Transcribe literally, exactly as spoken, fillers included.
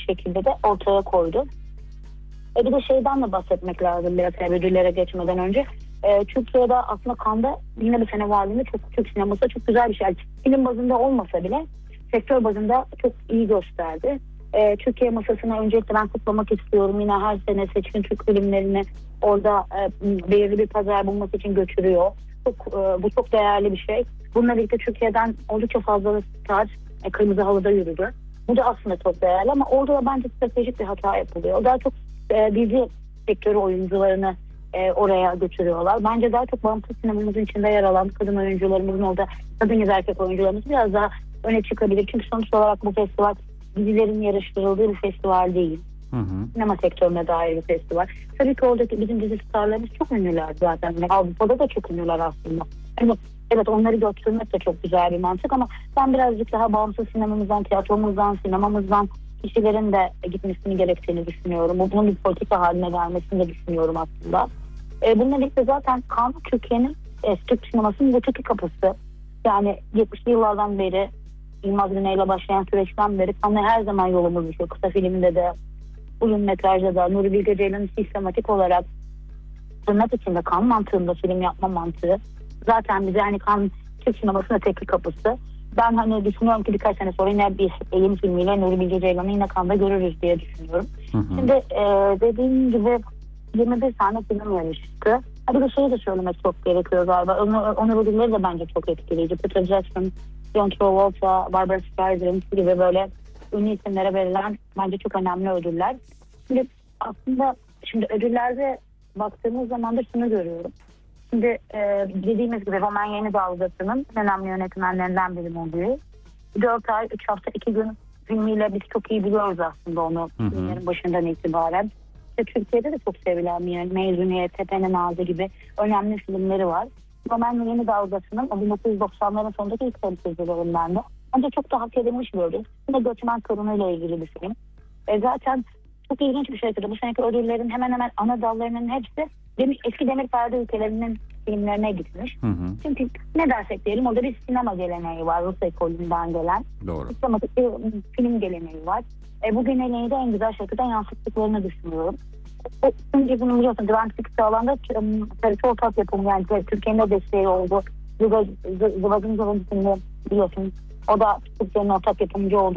şekilde de ortaya koydu. E bir de şeyden de bahsetmek lazım biraz ödüllere geçmeden önce. E, Türkiye'de aslında Cannes'da yine bir sene varlığında çok Türk sineması çok güzel bir şey. Film bazında olmasa bile sektör bazında çok iyi gösterdi. E, Türkiye masasına öncelikle ben kutlamak istiyorum. Yine her sene seçkin Türk filmlerini orada e, belirli bir pazar bulması için götürüyor. Çok, e, bu çok değerli bir şey. Bununla birlikte Türkiye'den oldukça fazla star e, Kırmızı Halı'da yürüdü. Bu da aslında çok değerli ama orada da bence stratejik bir hata yapılıyor. Daha çok e, dizi sektörü oyuncularını e, oraya götürüyorlar. Bence daha çok bağımsız sinemamızın içinde yer alan kadın oyuncularımızın orada, kadın ya da erkek oyuncularımız biraz daha öne çıkabilir. Çünkü sonuç olarak bu festival dizilerin yarıştırıldığı bir festival değil. Hı hı. Sinema sektörüne dair bir festival. Tabii ki oradaki bizim dizi starlarımız çok ünlüler zaten. Avrupa'da da çok ünlüler aslında. Evet, evet onları götürmek de çok güzel bir mantık ama ben birazcık daha bağımsız sinemamızdan, tiyatromuzdan, sinemamızdan kişilerin de gitmesini gerektiğini düşünüyorum. Bunun bir politika haline gelmesini de düşünüyorum aslında. E, bununla birlikte zaten Cannes Türkiye'nin e, Türk sinemasının öteki kapısı. Yani yetmişli yıllardan beri Yılmaz Güney'le başlayan süreçten beri Cannes'a her zaman yolumuz düşüyor. Kısa filmde de, uzun metrajda da Nuri Bilge Ceylan'ın sistematik olarak tırnak içinde Cannes mantığında film yapma mantığı zaten bize hani Cannes Türk sinemasının öteki kapısı. Ben hani düşünüyorum ki birkaç sene sonra yine bir Elim filmiyle Nuri Bilge Ceylan'ı yine Cannes'da görürüz diye düşünüyorum. Hı hı. Şimdi e, dediğim gibi yirmi bir tane film yarıştı. Hadi bir şey de söylemek çok gerekiyor galiba. Onur, onur ödülleri de bence çok etkileyici. Peter Jackson, John Travolta, Barbara Streisand gibi böyle ünlü isimlere verilen bence çok önemli ödüller. Şimdi aslında şimdi ödüllerde baktığımız zaman da şunu görüyorum. Şimdi e, dediğimiz gibi Roman Yeni Dalgası'nın önemli yönetmenlerinden biri oluyor. dört ay, üç hafta, iki gün filmiyle biz çok iyi biliyoruz aslında onu filmlerin başından itibaren. İşte Türkiye'de de çok sevilen bir Mezuniyet, Tepe'nin Ağzı gibi önemli filmleri var. Roman Yeni Dalgası'nın bin dokuz yüz doksanların sonundaki ilk temsilcilerinden de. Bence çok da hak edilmiş bir ödül. Yine göçmen sorunuyla ilgili bir film. E zaten çok ilginç bir şekilde bu seneki ödüllerin hemen hemen ana dallarının hepsi demir, eski demir perde ülkelerinin filmlerine gitmiş. Hı hı. Çünkü ne dersek diyelim orada bir sinema geleneği var. Rus ekolünden gelen. Doğru. Sistematik bir film geleneği var. E, bu geleneği de en güzel şekilde yansıttıklarını düşünüyorum. E, önce bunu biliyorsun Grand Prix'te alanda tarihçi ortak yapımı yani Türkiye'nin de desteği oldu. Zıvacın Zıvacın filmi biliyorsun. O da Türkiye'nin ortak yapımcı oldu.